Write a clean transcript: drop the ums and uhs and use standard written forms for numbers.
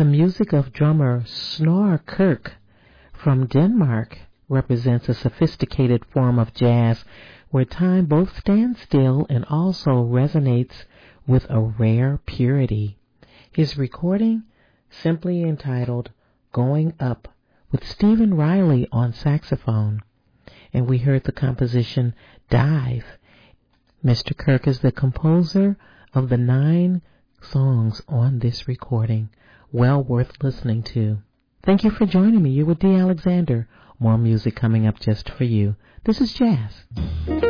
The music of drummer Snorre Kirk from Denmark represents a sophisticated form of jazz where time both stands still and also resonates with a rare purity. His recording, simply entitled Going Up, with Stephen Riley on saxophone, and we heard the composition Dive. Mr. Kirk is the composer of the 9 songs on this recording. Well worth listening to. Thank you for joining me. You're with Dee Alexander. More music coming up just for you. This is Jazz.